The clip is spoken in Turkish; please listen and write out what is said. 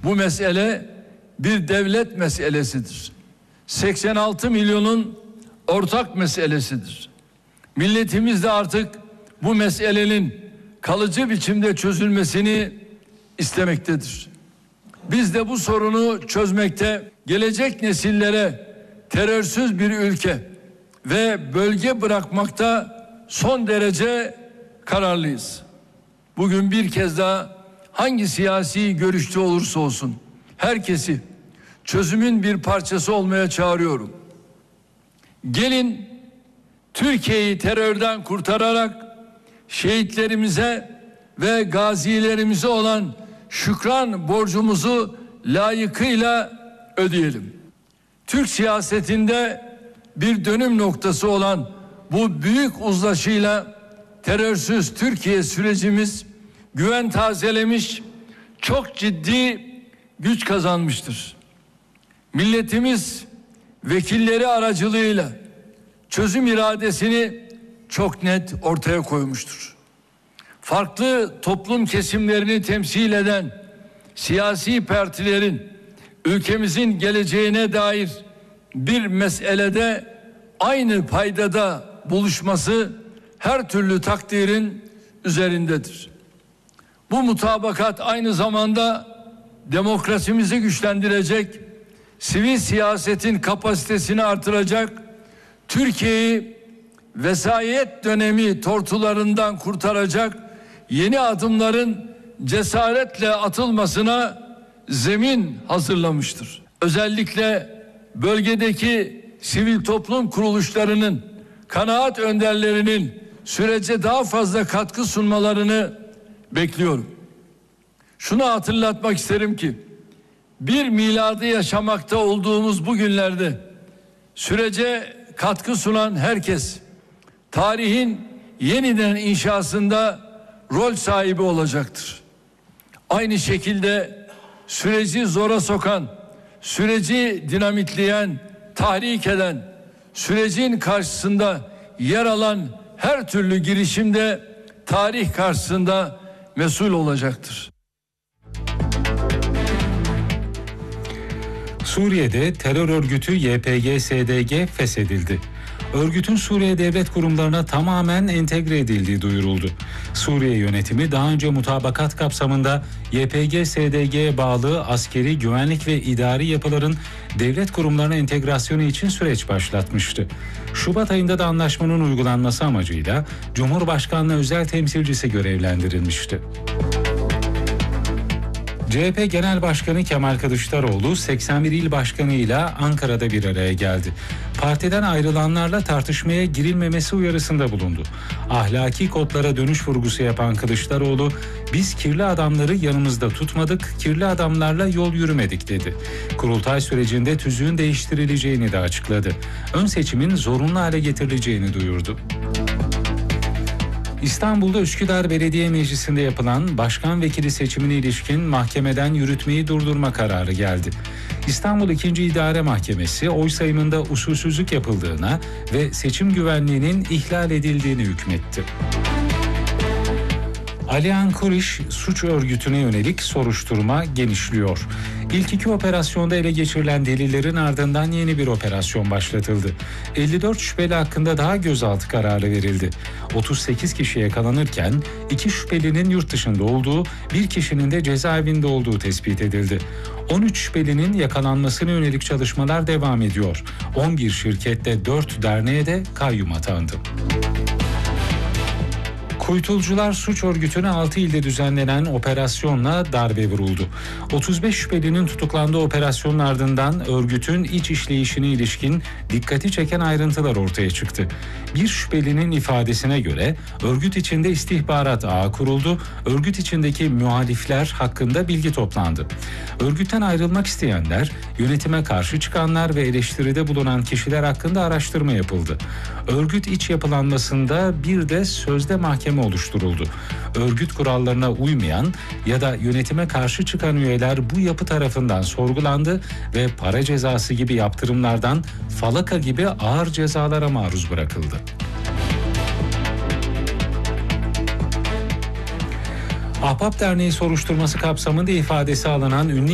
Bu mesele bir devlet meselesidir. 86 milyonun ortak meselesidir. Milletimiz de artık bu meselenin kalıcı biçimde çözülmesini istemektedir. Biz de bu sorunu çözmekte, gelecek nesillere terörsüz bir ülke ve bölge bırakmakta son derece kararlıyız. Bugün bir kez daha hangi siyasi görüşte olursa olsun herkesi çözümün bir parçası olmaya çağırıyorum. Gelin Türkiye'yi terörden kurtararak şehitlerimize ve gazilerimize olan şükran borcumuzu layıkıyla ödeyelim. Türk siyasetinde bir dönüm noktası olan bu büyük uzlaşıyla terörsüz Türkiye sürecimiz güven tazelemiş, çok ciddi güç kazanmıştır. Milletimiz vekilleri aracılığıyla çözüm iradesini çok net ortaya koymuştur. Farklı toplum kesimlerini temsil eden siyasi partilerin ülkemizin geleceğine dair bir meselede aynı paydada buluşması her türlü takdirin üzerindedir. Bu mutabakat aynı zamanda demokrasimizi güçlendirecek, sivil siyasetin kapasitesini artıracak, Türkiye'yi vesayet dönemi tortularından kurtaracak yeni adımların cesaretle atılmasına zemin hazırlamıştır. Özellikle bölgedeki sivil toplum kuruluşlarının, kanaat önderlerinin sürece daha fazla katkı sunmalarını bekliyorum. Şunu hatırlatmak isterim ki, bir miladı yaşamakta olduğumuz bu günlerde sürece katkı sunan herkes tarihin yeniden inşasında rol sahibi olacaktır. Aynı şekilde süreci zora sokan, süreci dinamitleyen, tahrik eden, sürecin karşısında yer alan her türlü girişimde tarih karşısında mesul olacaktır. Suriye'de terör örgütü YPG-SDG feshedildi. Örgütün Suriye devlet kurumlarına tamamen entegre edildiği duyuruldu. Suriye yönetimi daha önce mutabakat kapsamında YPG-SDG'ye bağlı askeri, güvenlik ve idari yapıların devlet kurumlarına entegrasyonu için süreç başlatmıştı. Şubat ayında da anlaşmanın uygulanması amacıyla Cumhurbaşkanlığı özel temsilcisi görevlendirilmişti. CHP Genel Başkanı Kemal Kılıçdaroğlu 81 il başkanıyla Ankara'da bir araya geldi. Partiden ayrılanlarla tartışmaya girilmemesi uyarısında bulundu. Ahlaki kodlara dönüş vurgusu yapan Kılıçdaroğlu, "Biz kirli adamları yanımızda tutmadık, kirli adamlarla yol yürümedik" dedi. Kurultay sürecinde tüzüğün değiştirileceğini de açıkladı. Ön seçimin zorunlu hale getirileceğini duyurdu. İstanbul'da Üsküdar Belediye Meclisi'nde yapılan başkan vekili seçimine ilişkin mahkemeden yürütmeyi durdurma kararı geldi. İstanbul 2. İdare Mahkemesi oy sayımında usulsüzlük yapıldığına ve seçim güvenliğinin ihlal edildiğini hükmetti. Aliyan Kuriş suç örgütüne yönelik soruşturma genişliyor. İlk 2 operasyonda ele geçirilen delillerin ardından yeni bir operasyon başlatıldı. 54 şüpheli hakkında daha gözaltı kararı verildi. 38 kişi yakalanırken 2 şüphelinin yurt dışında olduğu, 1 kişinin de cezaevinde olduğu tespit edildi. 13 şüphelinin yakalanmasına yönelik çalışmalar devam ediyor. 11 şirkette 4 derneğe de kayyum atandı. Kuytulcular suç örgütüne 6 ilde düzenlenen operasyonla darbe vuruldu. 35 şüphelinin tutuklandığı operasyonun ardından örgütün iç işleyişine ilişkin dikkati çeken ayrıntılar ortaya çıktı. Bir şüphelinin ifadesine göre örgüt içinde istihbarat ağı kuruldu, örgüt içindeki muhalifler hakkında bilgi toplandı. Örgütten ayrılmak isteyenler, yönetime karşı çıkanlar ve eleştiride bulunan kişiler hakkında araştırma yapıldı. Örgüt iç yapılanmasında bir de sözde mahkeme oluşturuldu. Örgüt kurallarına uymayan ya da yönetime karşı çıkan üyeler bu yapı tarafından sorgulandı ve para cezası gibi yaptırımlardan falaka gibi ağır cezalara maruz bırakıldı. Ahbap Derneği soruşturması kapsamında ifadesi alınan ünlü